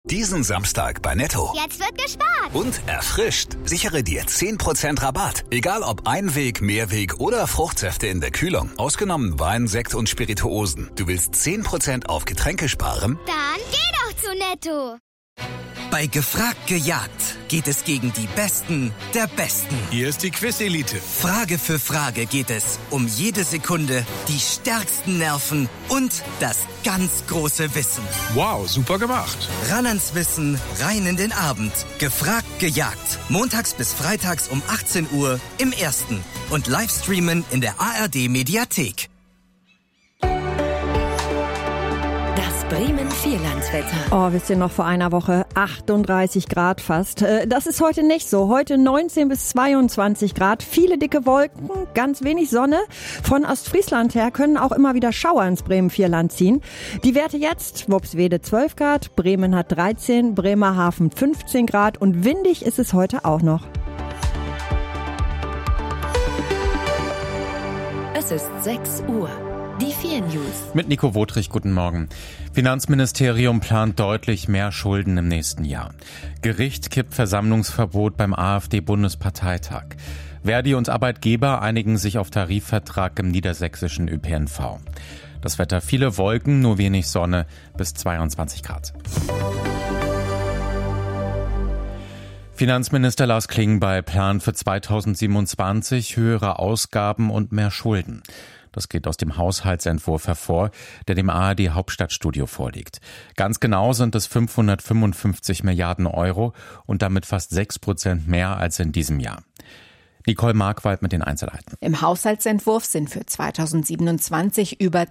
Diesen Samstag bei Netto. Jetzt wird gespart. Und erfrischt. Sichere dir 10% Rabatt. Egal ob Einweg, Mehrweg oder Fruchtsäfte in der Kühlung. Ausgenommen Wein, Sekt und Spirituosen. Du willst 10% auf Getränke sparen? Dann geh doch zu Netto. Bei Gefragt gejagt geht es gegen die Besten der Besten. Hier ist die Quiz-Elite. Frage für Frage geht es um jede Sekunde, die stärksten Nerven und das ganz große Wissen. Wow, super gemacht. Ran ans Wissen, rein in den Abend. Gefragt gejagt. Montags bis freitags um 18 Uhr im Ersten. Und Livestreamen in der ARD-Mediathek. Bremen Vierlandswetter. Oh, wisst ihr noch, vor einer Woche 38 Grad fast. Das ist heute nicht so. Heute 19 bis 22 Grad, viele dicke Wolken, ganz wenig Sonne. Von Ostfriesland her können auch immer wieder Schauer ins Bremen-Vierland ziehen. Die Werte jetzt: Worpswede 12 Grad, Bremen hat 13, Bremerhaven 15 Grad und windig ist es heute auch noch. Es ist 6 Uhr. Die 4 News. Mit Nico Wotrich, guten Morgen. Finanzministerium plant deutlich mehr Schulden im nächsten Jahr. Gericht kippt Versammlungsverbot beim AfD-Bundesparteitag. Verdi und Arbeitgeber einigen sich auf Tarifvertrag im niedersächsischen ÖPNV. Das Wetter: viele Wolken, nur wenig Sonne, bis 22 Grad. Finanzminister Lars Klingbeil plant für 2027 höhere Ausgaben und mehr Schulden. Das geht aus dem Haushaltsentwurf hervor, der dem ARD Hauptstadtstudio vorliegt. Ganz genau sind es 555 Milliarden Euro und damit fast 6% mehr als in diesem Jahr. Nicole Markwald mit den Einzelheiten. Im Haushaltsentwurf sind für 2027 über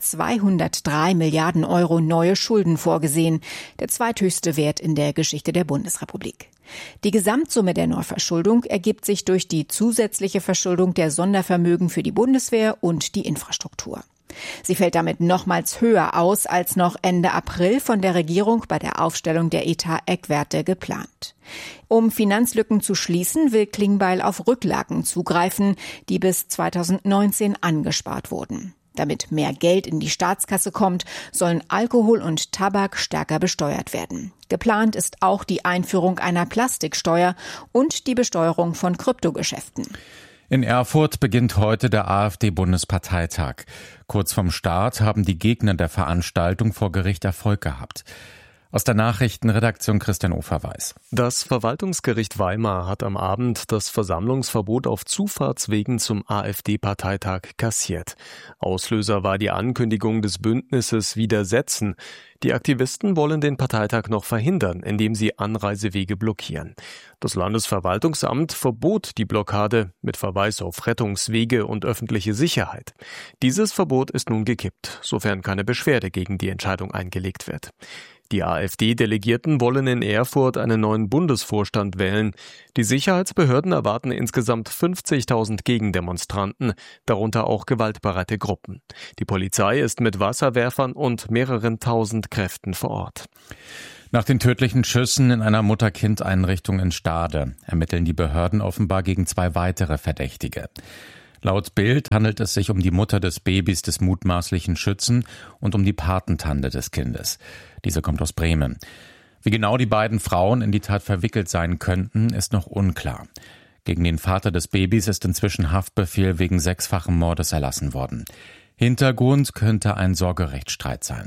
203 Milliarden Euro neue Schulden vorgesehen. Der zweithöchste Wert in der Geschichte der Bundesrepublik. Die Gesamtsumme der Neuverschuldung ergibt sich durch die zusätzliche Verschuldung der Sondervermögen für die Bundeswehr und die Infrastruktur. Sie fällt damit nochmals höher aus als noch Ende April von der Regierung bei der Aufstellung der Etat-Eckwerte geplant. Um Finanzlücken zu schließen, will Klingbeil auf Rücklagen zugreifen, die bis 2019 angespart wurden. Damit mehr Geld in die Staatskasse kommt, sollen Alkohol und Tabak stärker besteuert werden. Geplant ist auch die Einführung einer Plastiksteuer und die Besteuerung von Kryptogeschäften. In Erfurt beginnt heute der AfD-Bundesparteitag. Kurz vorm Start haben die Gegner der Veranstaltung vor Gericht Erfolg gehabt. Aus der Nachrichtenredaktion Christian Oferweis. Das Verwaltungsgericht Weimar hat am Abend das Versammlungsverbot auf Zufahrtswegen zum AfD-Parteitag kassiert. Auslöser war die Ankündigung des Bündnisses Widersetzen. Die Aktivisten wollen den Parteitag noch verhindern, indem sie Anreisewege blockieren. Das Landesverwaltungsamt verbot die Blockade mit Verweis auf Rettungswege und öffentliche Sicherheit. Dieses Verbot ist nun gekippt, sofern keine Beschwerde gegen die Entscheidung eingelegt wird. Die AfD-Delegierten wollen in Erfurt einen neuen Bundesvorstand wählen. Die Sicherheitsbehörden erwarten insgesamt 50.000 Gegendemonstranten, darunter auch gewaltbereite Gruppen. Die Polizei ist mit Wasserwerfern und mehreren tausend Kräften vor Ort. Nach den tödlichen Schüssen in einer Mutter-Kind-Einrichtung in Stade ermitteln die Behörden offenbar gegen 2 weitere Verdächtige. Laut Bild handelt es sich um die Mutter des Babys des mutmaßlichen Schützen und um die Patentante des Kindes. Diese kommt aus Bremen. Wie genau die beiden Frauen in die Tat verwickelt sein könnten, ist noch unklar. Gegen den Vater des Babys ist inzwischen Haftbefehl wegen 6-fachen Mordes erlassen worden. Hintergrund könnte ein Sorgerechtsstreit sein.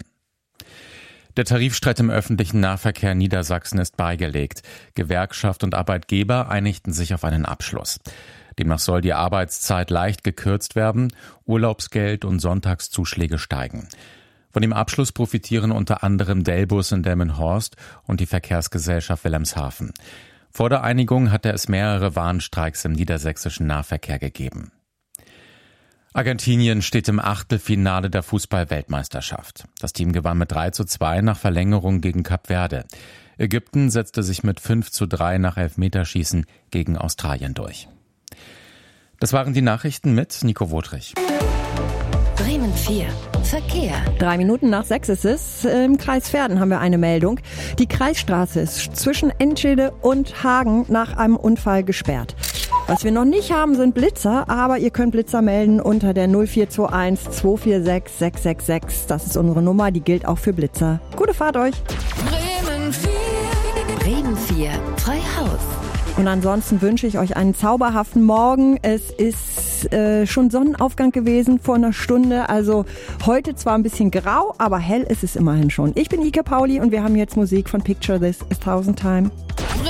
Der Tarifstreit im öffentlichen Nahverkehr in Niedersachsen ist beigelegt. Gewerkschaft und Arbeitgeber einigten sich auf einen Abschluss. Demnach soll die Arbeitszeit leicht gekürzt werden, Urlaubsgeld und Sonntagszuschläge steigen. Von dem Abschluss profitieren unter anderem Delbus in Delmenhorst und die Verkehrsgesellschaft Wilhelmshaven. Vor der Einigung hatte es mehrere Warnstreiks im niedersächsischen Nahverkehr gegeben. Argentinien steht im Achtelfinale der Fußball-Weltmeisterschaft. Das Team gewann mit 3:2 nach Verlängerung gegen Kap Verde. Ägypten setzte sich mit 5:3 nach Elfmeterschießen gegen Australien durch. Das waren die Nachrichten mit Nico Wotrich. Bremen 4. Verkehr. 3 Minuten nach 6 ist es. Im Kreis Verden haben wir eine Meldung. Die Kreisstraße ist zwischen Enschede und Hagen nach einem Unfall gesperrt. Was wir noch nicht haben, sind Blitzer, aber ihr könnt Blitzer melden unter der 0421 246 666. Das ist unsere Nummer, die gilt auch für Blitzer. Gute Fahrt euch. Bremen 4. Wir frei Haus. Und ansonsten wünsche ich euch einen zauberhaften Morgen. Es ist schon Sonnenaufgang gewesen vor einer Stunde. Also heute zwar ein bisschen grau, aber hell ist es immerhin schon. Ich bin Ike Pauli und wir haben jetzt Musik von Picture This a Thousand Times.